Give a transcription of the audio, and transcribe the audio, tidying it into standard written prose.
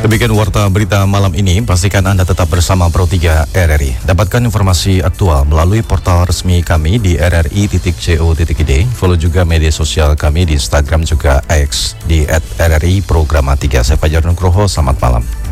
Demikian warta berita malam ini. Pastikan Anda tetap bersama Pro 3 RRI. Dapatkan informasi aktual melalui portal resmi kami di rri.co.id. Follow juga media sosial kami di Instagram juga X di @RRI Programa 3. Saya Fajar Nugroho, selamat malam.